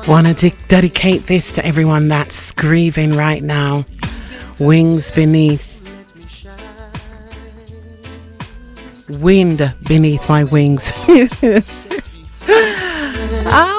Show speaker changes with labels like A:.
A: Want to dedicate this to everyone that's grieving right now. Wings beneath. Wind beneath my wings. Ah.